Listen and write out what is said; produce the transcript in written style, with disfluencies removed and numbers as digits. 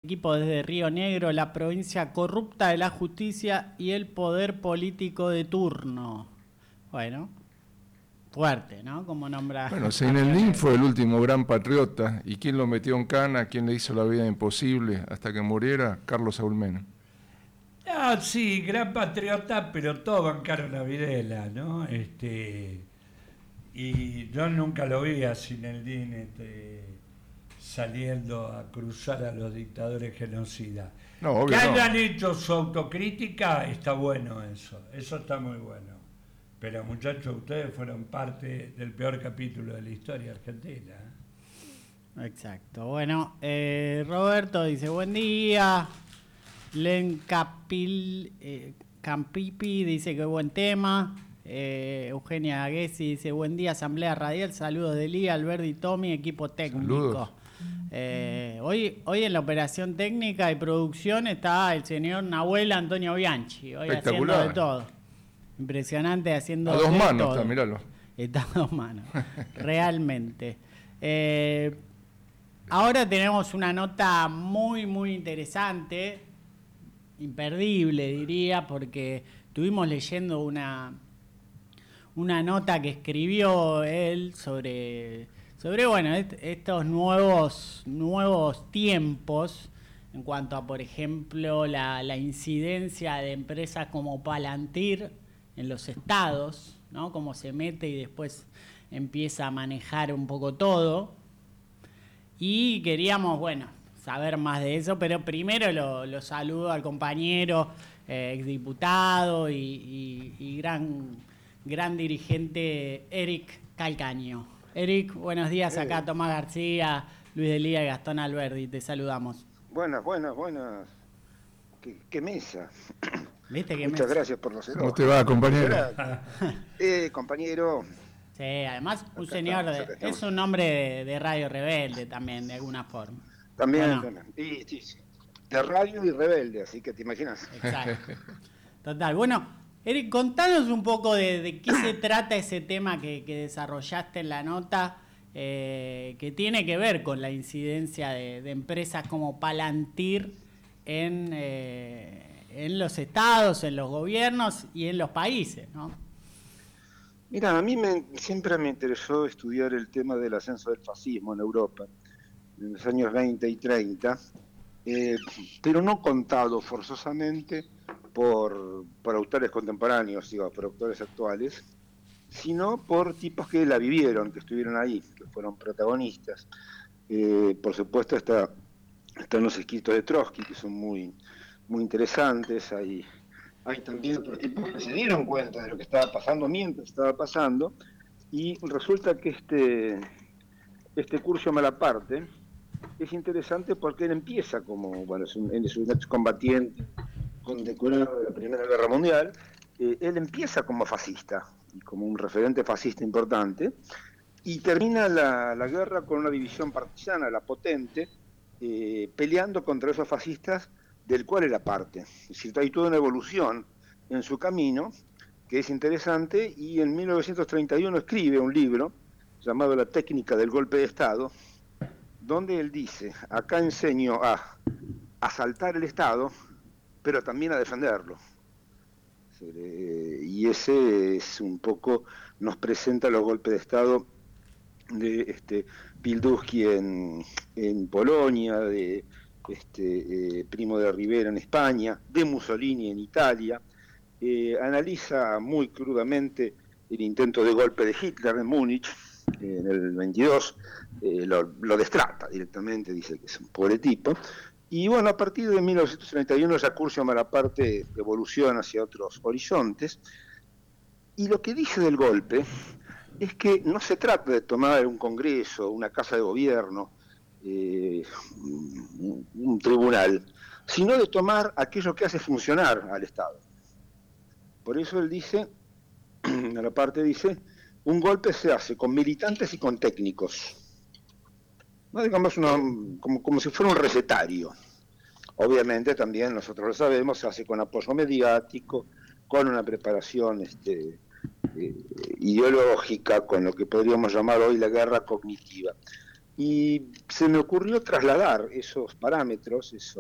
equipo desde Río Negro, la provincia corrupta de la justicia y el poder político de turno. Bueno, fuerte, ¿no? Como nombra. Bueno, Zaineldin fue el último gran patriota. ¿Y quién lo metió en cana? ¿Quién le hizo la vida imposible hasta que muriera? Carlos Saúl Menem. Ah, sí, gran patriota, pero todos bancaron a Videla, ¿no? Y yo nunca lo vi a Zaineldin saliendo a cruzar a los dictadores genocidas. No, obvio que hayan no. hecho su autocrítica, está bueno eso está muy bueno. Pero muchachos, ustedes fueron parte del peor capítulo de la historia argentina. Exacto. Bueno, Roberto dice, buen día. Len Campipi dice que buen tema. Eugenia Aguesi dice, buen día, Asamblea Radial. Saludos de Lía, Alberti, Tommy, equipo técnico. Hoy en la operación técnica y producción está el señor Nahuel Antonio Bianchi. Hoy haciendo de todo. Impresionante, haciendo a dos de manos todo. está, míralo. Está a dos manos, realmente. Ahora tenemos una nota muy, muy interesante, imperdible diría, porque estuvimos leyendo una nota que escribió él sobre bueno, estos nuevos tiempos en cuanto a, por ejemplo, la incidencia de empresas como Palantir en los estados, ¿no? Cómo se mete y después empieza a manejar un poco todo. Y queríamos, bueno, saber más de eso, pero primero lo saludo al compañero, exdiputado y gran dirigente Eric Calcaño. Eric, buenos días, acá Tomás García, Luis Delía y Gastón Alberti, te saludamos. Buenas. ¿Qué mesa? ¿Viste qué Muchas mesa? gracias por los elogios. ¿Cómo te va, compañero? Compañero. Sí, además un señor, es un hombre de Radio Rebelde también, de alguna forma. También. Sí. De radio y rebelde, así que te imaginas. Exacto. Total. Bueno, Eric, contanos un poco de qué se trata ese tema que desarrollaste en la nota, que tiene que ver con la incidencia de empresas como Palantir en los estados, en los gobiernos y en los países, ¿no? Mira, a mí siempre me interesó estudiar el tema del ascenso del fascismo en Europa, en los años 20 y 30, pero no contado forzosamente por autores contemporáneos, por autores actuales, sino por tipos que la vivieron, que estuvieron ahí, que fueron protagonistas. Por supuesto están los escritos de Trotsky, que son muy, muy interesantes. Hay también otros tipos que se dieron cuenta de lo que estaba pasando mientras estaba pasando, y resulta que este Curcio Malaparte es interesante porque él empieza como, bueno, él es un excombatiente condecorado de la Primera Guerra Mundial. Él empieza como fascista y como un referente fascista importante, y termina la guerra con una división partisana, la Potente, peleando contra esos fascistas del cual era parte. Es decir, hay toda una evolución en su camino que es interesante, y en 1931 escribe un libro llamado La técnica del golpe de Estado, donde él dice, acá enseño a asaltar el Estado, pero también a defenderlo. Y ese es un poco, nos presenta los golpes de Estado de Pilsudski en Polonia, de Primo de Rivera en España, de Mussolini en Italia. Analiza muy crudamente el intento de golpe de Hitler en Múnich en el 22, lo destrata directamente, dice que es un pobre tipo. Y bueno, a partir de 1931 ya Curcio Malaparte evoluciona hacia otros horizontes, y lo que dice del golpe es que no se trata de tomar un congreso, una casa de gobierno, un tribunal, sino de tomar aquello que hace funcionar al Estado. Por eso él dice, Malaparte dice, un golpe se hace con militantes y con técnicos. No digamos como si fuera un recetario. Obviamente también, nosotros lo sabemos, se hace con apoyo mediático, con una preparación ideológica, con lo que podríamos llamar hoy la guerra cognitiva. Y se me ocurrió trasladar esos parámetros,